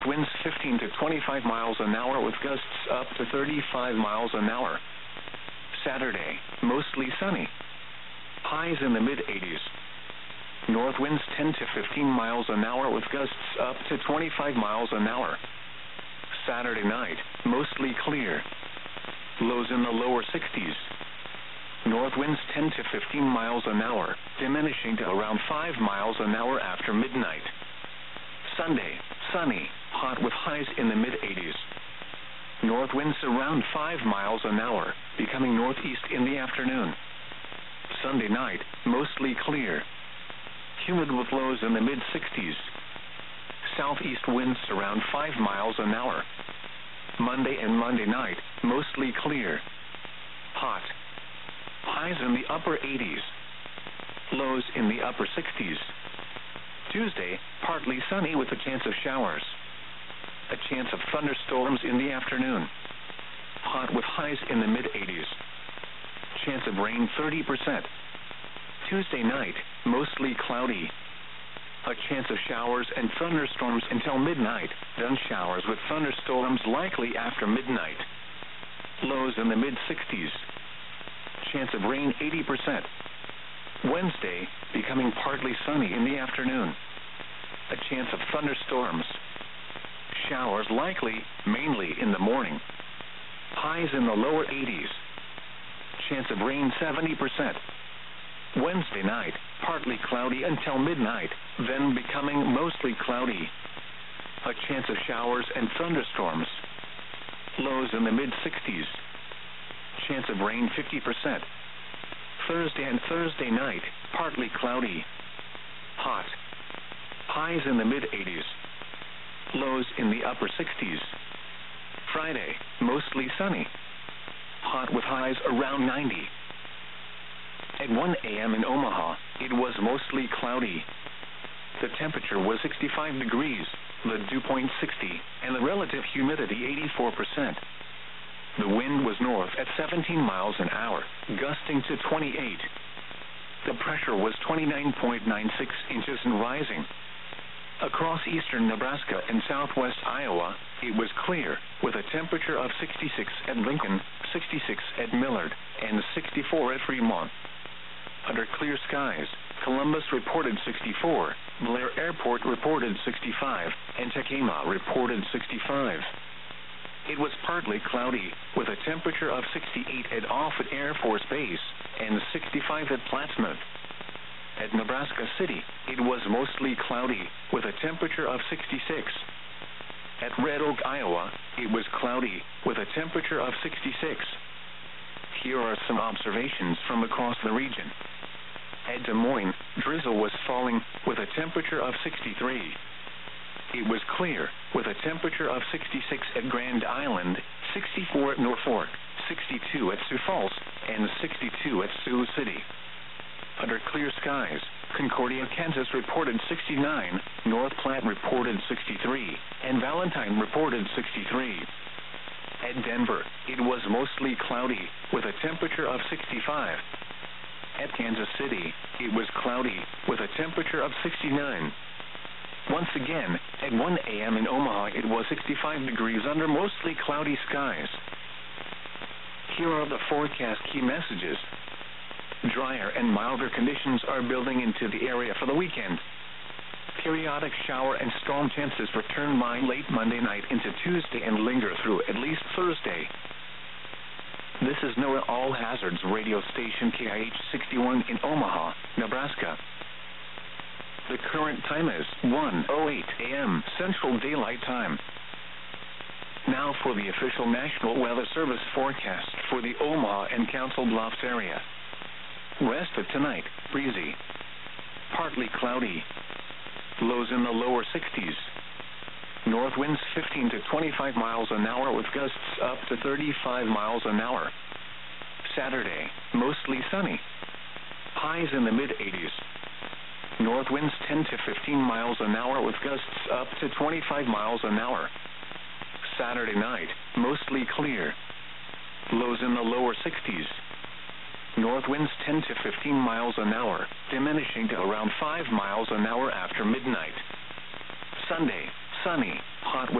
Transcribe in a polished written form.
winds 15 to 25 miles an hour with gusts up to 35 miles an hour. Saturday, mostly sunny. Highs in the mid-80s. North winds 10 to 15 miles an hour with gusts up to 25 miles an hour. Saturday night, mostly clear. Lows in the lower 60s. North winds 10 to 15 miles an hour, diminishing to around 5 miles an hour after midnight. Sunday, sunny, hot with highs in the mid-80s. North winds around 5 miles an hour, becoming northeast in the afternoon. Sunday night, mostly clear. Humid with lows in the mid-60s. Southeast winds around 5 miles an hour. Monday and Monday night, mostly clear. Hot. Highs in the upper 80s. Lows in the upper 60s. Tuesday, partly sunny with a chance of showers. A chance of thunderstorms in the afternoon. Hot with highs in the mid-80s. Chance of rain 30%. Tuesday night, mostly cloudy. A chance of showers and thunderstorms until midnight, then showers with thunderstorms likely after midnight. Lows in the mid-60s. Chance of rain 80%. Wednesday, becoming partly sunny in the afternoon. A chance of thunderstorms. Showers likely, mainly in the morning. Highs in the lower 80s. Chance of rain 70%. Wednesday night, partly cloudy until midnight, then becoming mostly cloudy. A chance of showers and thunderstorms. Lows in the mid-60s. Chance of rain 50%. Thursday and Thursday night, partly cloudy. Hot. Highs in the mid-80s. Lows in the upper 60s. Friday, mostly sunny. Hot with highs around 90. At 1 a.m. in Omaha, it was mostly cloudy. The temperature was 65 degrees, the dew point 60, and the relative humidity 84%. The wind was north at 17 miles an hour, gusting to 28. The pressure was 29.96 inches and rising. Across eastern Nebraska and southwest Iowa, it was clear, with a temperature of 66 at Lincoln, 66 at Millard, and 64 at Fremont. Under clear skies, Columbus reported 64, Blair Airport reported 65, and Tacoma reported 65. It was partly cloudy, with a temperature of 68 at Offutt Air Force Base and 65 at Plattsmouth. At Nebraska City, it was mostly cloudy, with a temperature of 66. At Red Oak, Iowa, it was cloudy, with a temperature of 66. Here are some observations from across the region. At Des Moines, drizzle was falling, with a temperature of 63. It was clear, with a temperature of 66 at Grand Island, 64 at Norfolk, 62 at Sioux Falls, and 62 at Sioux City. Under clear skies, Concordia, Kansas reported 69, North Platte reported 63, and Valentine reported 63. At Denver, it was mostly cloudy, with a temperature of 65. At Kansas City, it was cloudy, with a temperature of 69. Once again, at 1 a.m. in Omaha, it was 65 degrees under mostly cloudy skies. Here are the forecast key messages. Drier and milder conditions are building into the area for the weekend. Periodic shower and storm chances return by late Monday night into Tuesday and linger through at least Thursday. This is NOAA All Hazards radio station KIH 61 in Omaha, Nebraska. The current time is 1:08 a.m. Central Daylight Time. Now for the official National Weather Service forecast for the Omaha and Council Bluffs area. Rest of tonight, breezy. Partly cloudy. Lows in the lower 60s. North winds 15 to 25 miles an hour with gusts up to 35 miles an hour. Saturday, mostly sunny. Highs in the mid-80s. North winds 10 to 15 miles an hour with gusts up to 25 miles an hour. Saturday night, mostly clear. Lows in the lower 60s. North winds 10 to 15 miles an hour, diminishing to around 5 miles an hour after midnight. Sunday, sunny, hot with